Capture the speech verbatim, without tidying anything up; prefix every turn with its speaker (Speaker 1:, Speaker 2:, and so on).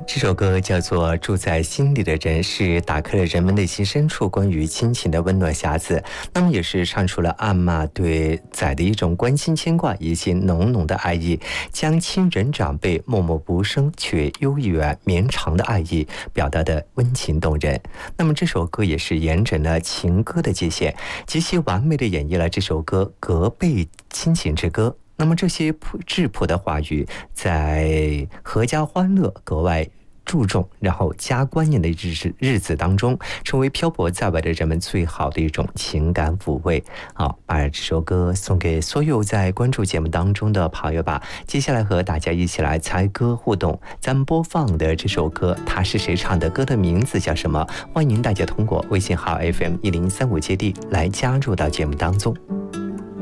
Speaker 1: 这首歌叫做《住在心里的人》，是打开了人们内心深处关于亲情的温暖匣子，那么也是唱出了阿嬷对仔的一种关心牵挂以及浓浓的爱意，将亲人长辈默默无声却悠远绵长的爱意表达得温情动人。那么这首歌也是严整了情歌的界限，极其完美的演绎了这首歌隔辈亲情之歌。那么这些质朴的话语在阖家欢乐格外注重，然后加观念的日子日子当中，成为漂泊在外的人们最好的一种情感抚慰。好，把这首歌送给所有在关注节目当中的朋友吧。接下来和大家一起来猜歌互动，咱们播放的这首歌，它是谁唱的？歌的名字叫什么？欢迎大家通过微信号 F M 一零三五接地来加入到节目当中。